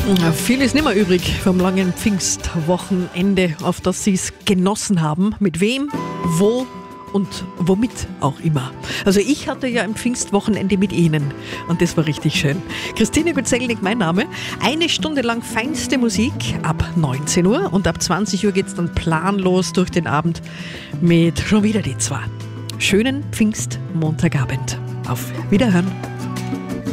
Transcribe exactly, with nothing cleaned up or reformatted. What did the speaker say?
Ja, viel ist nicht mehr übrig vom langen Pfingstwochenende, auf das Sie es genossen haben. Mit wem, wo und womit auch immer. Also ich hatte ja ein Pfingstwochenende mit Ihnen und das war richtig schön. Christine Gutzelnik, mein Name. Eine Stunde lang feinste Musik ab neunzehn Uhr und ab zwanzig Uhr geht es dann planlos durch den Abend mit schon wieder die zwei. Schönen Pfingstmontagabend. Auf Wiederhören.